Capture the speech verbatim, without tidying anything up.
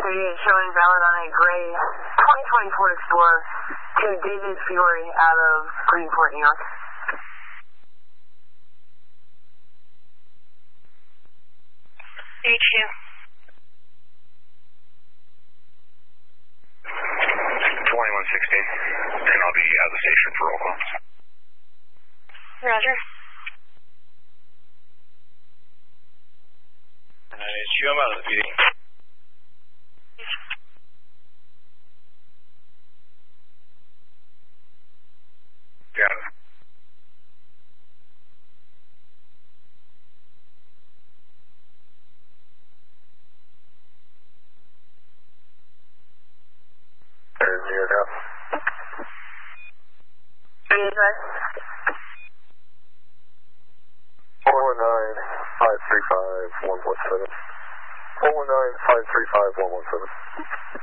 thirty-eight showing valid on a gray twenty twenty Ford Explorer to David Fiore out of Greenport, New York. H U. twenty-one sixteen, and I'll be out of the station for roll call. Roger. Uh, H U, I'm out of the P D. Got it. There's zero now. four one nine, five three five, one one seven. four one nine, five three five, one one